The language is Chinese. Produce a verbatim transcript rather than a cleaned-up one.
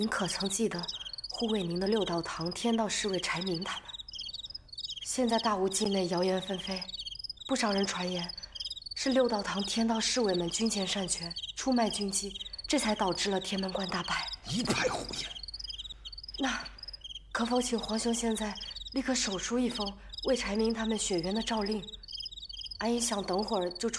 您可曾记得护卫您的六道堂天道侍卫柴明他们？现在大吴境内谣言纷飞，不少人传言是六道堂天道侍卫们军前擅权，出卖军机，这才导致了天门关大败。 一派胡言。 那可否请皇兄现在立刻手书一封为柴明他们雪冤的诏令？安姨想等会儿就出。